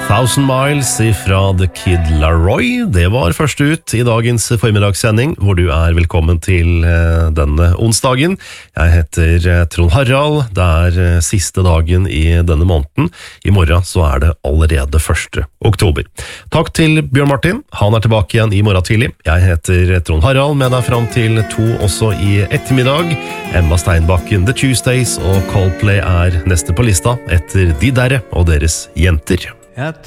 Thousand Miles fra The Kid Laroi. Det var først ut i dagens formiddagssending, hvor du er velkommen til denne onsdagen. Jeg heter Trond Harald. Det er siste dagen i denne måneden. I morgen så er det allerede 1. oktober. Takk til Bjørn Martin. Han er tilbake igjen i morgen tidlig. Jeg heter Trond Harald, med deg frem til 2 også i ettermiddag. Emma Steinbakken, The Tuesdays og Coldplay er neste på lista etter De Derre og deres jenter. Jeg